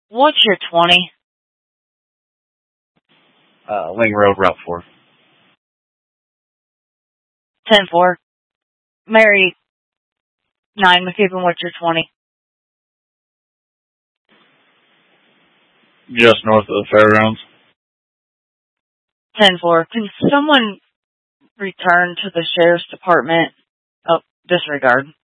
What's your 20? Ling Road, Route 4. 10-4. Mary 9, McKeepin, what's your 20? Just north of the fairgrounds. 10-4. Can someone return to the sheriff's department? Oh, disregard.